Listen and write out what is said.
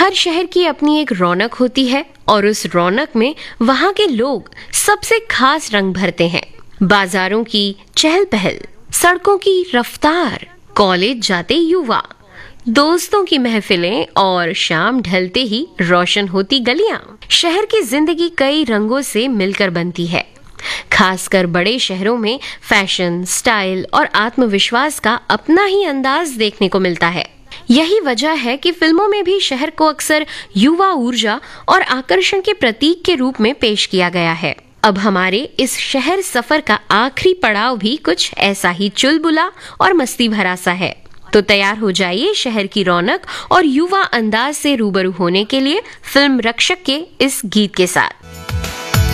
हर शहर की अपनी एक रौनक होती है और उस रौनक में वहाँ के लोग सबसे खास रंग भरते हैं। बाजारों की चहल पहल, सड़कों की रफ्तार, कॉलेज जाते युवा, दोस्तों की महफिलें और शाम ढलते ही रोशन होती गलियां। शहर की जिंदगी कई रंगों से मिलकर बनती है। खासकर बड़े शहरों में फैशन, स्टाइल और आत्मविश्वास का अपना ही अंदाज देखने को मिलता है। यही वजह है कि फिल्मों में भी शहर को अक्सर युवा ऊर्जा और आकर्षण के प्रतीक के रूप में पेश किया गया है। अब हमारे इस शहर सफर का आखिरी पड़ाव भी कुछ ऐसा ही चुलबुला और मस्ती भरा सा है। तो तैयार हो जाइए शहर की रौनक और युवा अंदाज से रूबरू होने के लिए फिल्म रक्षक के इस गीत के साथ।